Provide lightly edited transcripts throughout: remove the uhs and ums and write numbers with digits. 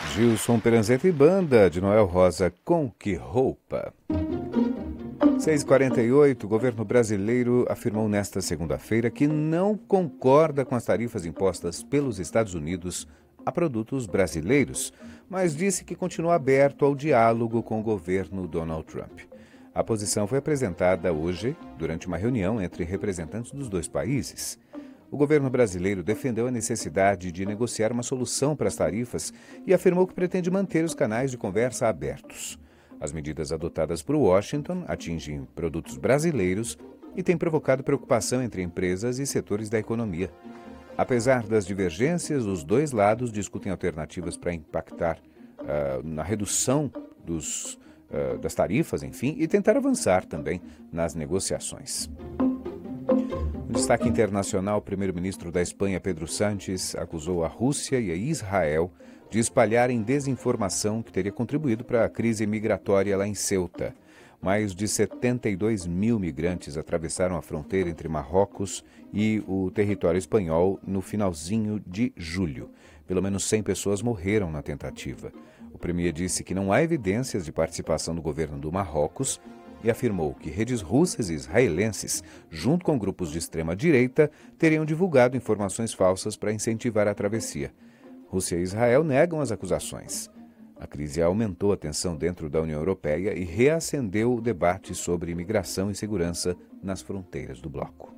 Gilson Peranzeta e banda de Noel Rosa, Com Que Roupa. 6h48, o governo brasileiro afirmou nesta segunda-feira que não concorda com as tarifas impostas pelos Estados Unidos a produtos brasileiros, mas disse que continua aberto ao diálogo com o governo Donald Trump. A posição foi apresentada hoje durante uma reunião entre representantes dos dois países. O governo brasileiro defendeu a necessidade de negociar uma solução para as tarifas e afirmou que pretende manter os canais de conversa abertos. As medidas adotadas por Washington atingem produtos brasileiros e têm provocado preocupação entre empresas e setores da economia. Apesar das divergências, os dois lados discutem alternativas para impactar na redução das tarifas, enfim, e tentar avançar também nas negociações. No destaque internacional, o primeiro-ministro da Espanha, Pedro Sánchez, acusou a Rússia e a Israel de espalharem desinformação que teria contribuído para a crise migratória lá em Ceuta. Mais de 72 mil migrantes atravessaram a fronteira entre Marrocos e o território espanhol no finalzinho de julho. Pelo menos 100 pessoas morreram na tentativa. O premier disse que não há evidências de participação do governo do Marrocos e afirmou que redes russas e israelenses, junto com grupos de extrema-direita, teriam divulgado informações falsas para incentivar a travessia. Rússia e Israel negam as acusações. A crise aumentou a tensão dentro da União Europeia e reacendeu o debate sobre imigração e segurança nas fronteiras do bloco.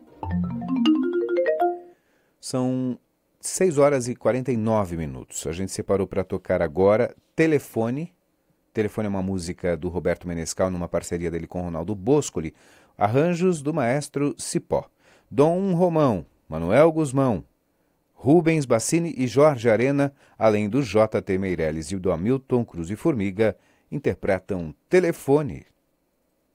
São 6h49. A gente separou para tocar agora Telefone. Telefone é uma música do Roberto Menescal numa parceria dele com Ronaldo Boscoli. Arranjos do maestro Cipó. Dom Romão, Manuel Guzmão, Rubens Bassini e Jorge Arena, além do J.T. Meirelles e do Hamilton Cruz e Formiga, interpretam Telefone.